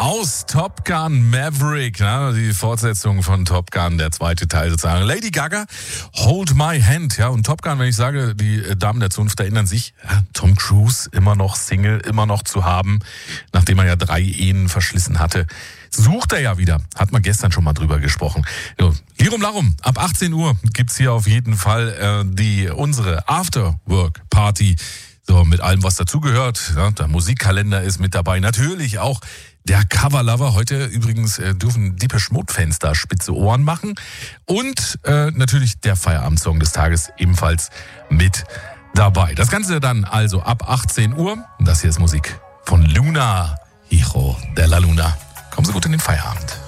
Aus Top Gun Maverick, ja, die Fortsetzung von Top Gun, der zweite Teil sozusagen. Lady Gaga, Hold My Hand, ja, und Top Gun, wenn ich sage, die Damen der Zunft erinnern sich, ja, Tom Cruise immer noch Single, immer noch zu haben, nachdem er ja 3 Ehen verschlissen hatte. Sucht er ja wieder, hat man gestern schon mal drüber gesprochen. So, Lirum Larum, ab 18 Uhr gibt's hier auf jeden Fall unsere Afterwork-Party. So, mit allem, was dazugehört. Ja, der Musikkalender ist mit dabei. Natürlich auch der Coverlover. Heute übrigens dürfen Depeche Mode-Fans da spitze Ohren machen. Und natürlich der Feierabendsong des Tages ebenfalls mit dabei. Das Ganze dann also ab 18 Uhr. Und das hier ist Musik von Luna, Hijo de la Luna. Kommen Sie gut in den Feierabend.